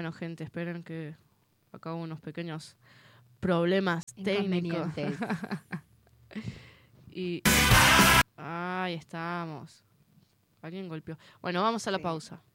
Bueno, gente, esperen que acá hubo unos pequeños problemas técnicos. Y ahí estamos. Alguien golpeó. Bueno, vamos a la pausa.